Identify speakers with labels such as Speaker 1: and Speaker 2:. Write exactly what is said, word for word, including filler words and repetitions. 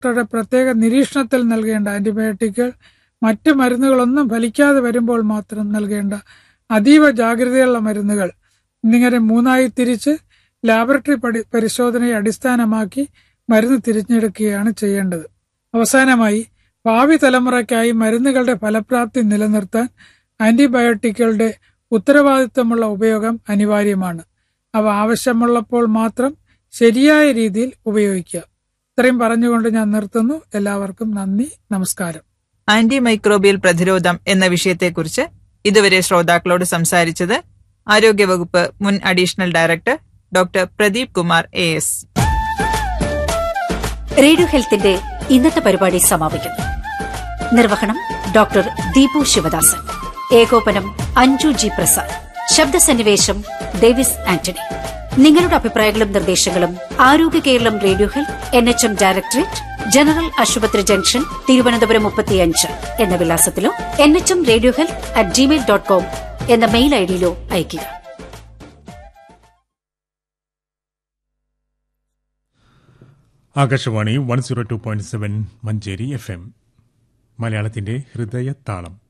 Speaker 1: ഡോക്ടറുടെ പ്രത്യേക നിരീക്ഷണത്തിൽ നൽകേണ്ട ആന്റിബയോട്ടിക്കുകൾ, മറ്റ് മരുന്നുകളൊന്നും ഫലിക്കാതെ വരുമ്പോൾ മാത്രം നൽകേണ്ട അതീവ ജാഗ്രതയുള്ള മരുന്നുകൾ എന്നിങ്ങനെ മൂന്നായി തിരിച്ച് ലാബറട്ടറി പരിശോധനയെ അടിസ്ഥാനമാക്കി മരുന്ന് തിരഞ്ഞെടുക്കുകയാണ് ചെയ്യേണ്ടത്. അവസാനമായി, ഭാവി തലമുറയ്ക്കായി മരുന്നുകളുടെ ഫലപ്രാപ്തി നിലനിർത്താൻ ആന്റിബയോട്ടിക്കുകളുടെ ഉത്തരവാദിത്തമുള്ള ഉപയോഗം അനിവാര്യമാണ്. അവ ആവശ്യമുള്ളപ്പോൾ മാത്രം ശരിയായ രീതിയിൽ ഉപയോഗിക്കുക. ഇത്രയും പറഞ്ഞുകൊണ്ട് ഞാൻ നിർത്തുന്നു. എല്ലാവർക്കും നന്ദി, നമസ്കാരം.
Speaker 2: ആന്റി മൈക്രോബിയൽ പ്രതിരോധം എന്ന വിഷയത്തെക്കുറിച്ച് ഇതുവരെ ശ്രോതാക്കളോട് സംസാരിച്ചത് ആരോഗ്യവകുപ്പ് മുൻ additional director doctor Pradeep Kumar A S.
Speaker 3: Radio ഹെൽത്തിന്റെ ഇന്നത്തെ പരിപാടി സമാപിക്കുന്നു. നിർവഹണം ഡോക്ടർ ദീപു ശിവദാസൻ. ഏകോപനം അഞ്ജു ജി പ്രസാദ്. ശബ്ദസന്നിവേശം ഡേവിസ് ആന്റണി. നിങ്ങളുടെ അഭിപ്രായങ്ങളും നിർദ്ദേശങ്ങളും ആരോഗ്യ Keralam radio health N H M directorate, general ആശുപത്രി ജംഗ്ഷൻ, തിരുവനന്തപുരം മുപ്പത്തിയഞ്ച് എന്ന വിലാസത്തിലോ N H M radio health at Gmail dot com എന്ന മെയിൽ ഐഡിയിലോ അയയ്ക്കുക.
Speaker 4: Akashvani one zero two point seven Manjeri F M, മലയാളത്തിന്റെ ഹൃദയതാളം.